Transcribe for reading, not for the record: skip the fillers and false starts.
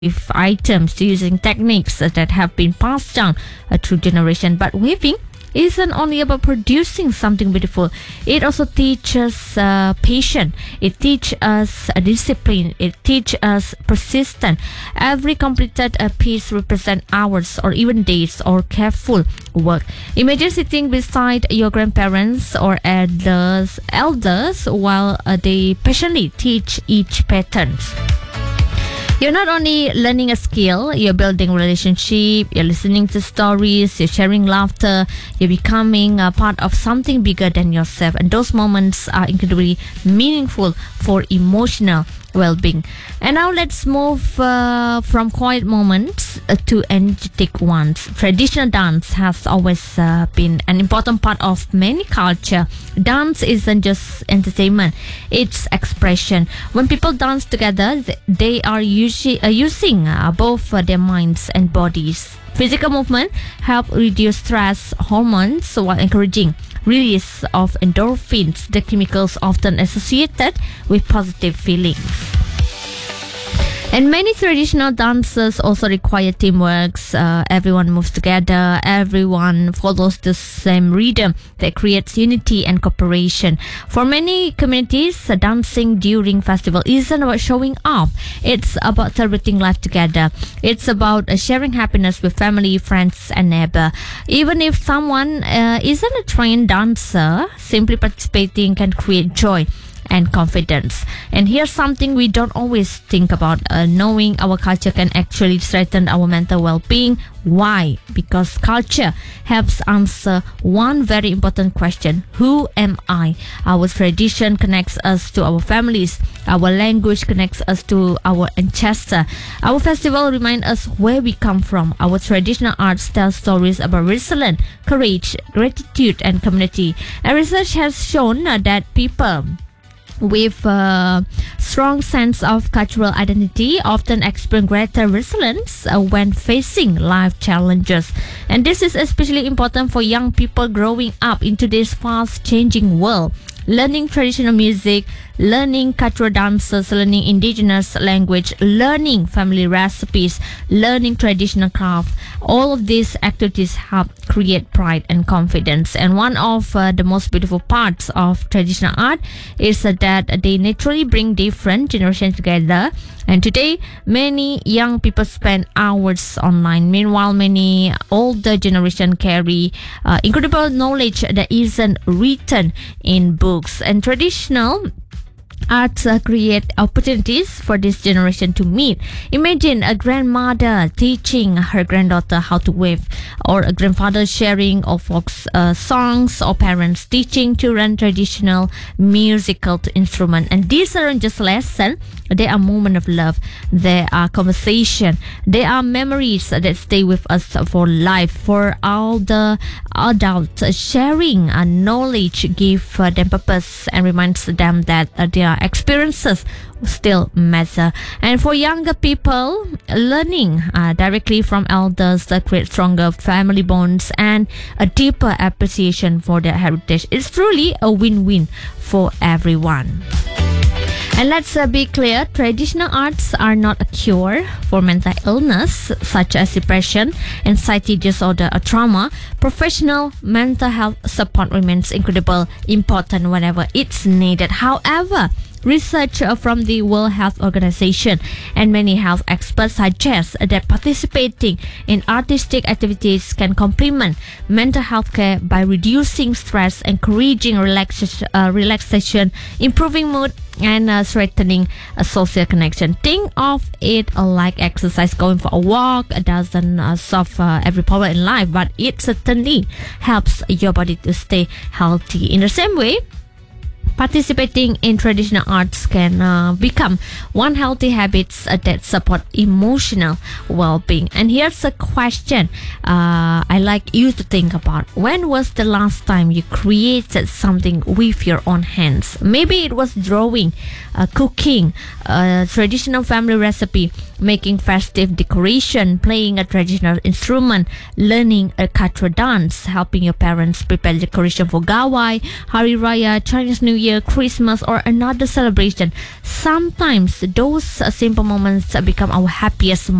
items using techniques that have been passed down through generation. But weaving isn't only about producing something beautiful. It also teaches patience. It teaches us discipline. It teaches us persistence. Every completed piece represents hours or even days or careful work. Imagine sitting beside your grandparents or elders while they patiently teach each pattern. You're not only learning a skill, you're building relationship, you're listening to stories, you're sharing laughter, you're becoming a part of something bigger than yourself. And those moments are incredibly meaningful for emotional well-being. And now let's move from quiet moments to energetic ones. Traditional dance has always been an important part of many culture. Dance isn't just entertainment, it's expression. When people dance together, they are using both their minds and bodies. Physical movement help reduce stress hormones while encouraging release of endorphins, the chemicals often associated with positive feelings. And many traditional dances also require teamwork. Everyone moves together. Everyone follows the same rhythm that creates unity and cooperation. For many communities, dancing during festival isn't about showing off. It's about celebrating life together. It's about sharing happiness with family, friends, and neighbor. Even if someone isn't a trained dancer, simply participating can create joy and confidence. And here's something we don't always think about. Knowing our culture can actually strengthen our mental well-being. Why? Because culture helps answer one very important question: who am I? Our tradition connects us to our families. Our language connects us to our ancestors. Our festival remind us where we come from. Our traditional arts tell stories about resilience, courage, gratitude, and community. And research has shown that people with a strong sense of cultural identity often experience greater resilience when facing life challenges. And this is especially important for young people growing up in today's fast-changing world. Learning traditional music, learning cultural dances, learning indigenous language, learning family recipes, learning traditional craft. All of these activities help create pride and confidence. And one of the most beautiful parts of traditional art is that they naturally bring different generations together. And today, many young people spend hours online. Meanwhile, many older generation carry incredible knowledge that isn't written in books. And traditional arts create opportunities for this generation to meet. Imagine a grandmother teaching her granddaughter how to weave, or a grandfather sharing of folk songs, or parents teaching children traditional musical instrument. And these aren't just lessons, they are moments of love, they are conversation, they are memories that stay with us for life. For all the adults, sharing knowledge give them purpose and reminds them that their experiences still matter. And for younger people, learning directly from elders creates stronger family bonds and a deeper appreciation for their heritage. It's truly a win-win for everyone. And let's be clear, traditional arts are not a cure for mental illness such as depression, anxiety disorder, or trauma. Professional mental health support remains incredibly important whenever it's needed. However, research from the World Health Organization and many health experts suggest that participating in artistic activities can complement mental health care by reducing stress, encouraging relaxation, improving mood, and strengthening a social connection. Think of it like exercise. Going for a walk doesn't solve every problem in life, but it certainly helps your body to stay healthy. In the same way, participating in traditional arts can become one healthy habits that support emotional well-being. And here's a question I like you to think about. When was the last time you created something with your own hands? Maybe it was drawing cooking a traditional family recipe, making festive decoration, playing a traditional instrument, learning a katra dance, helping your parents prepare decoration for Gawai, Hari Raya, Chinese New Year, Christmas, or another celebration. Sometimes those simple moments become our happiest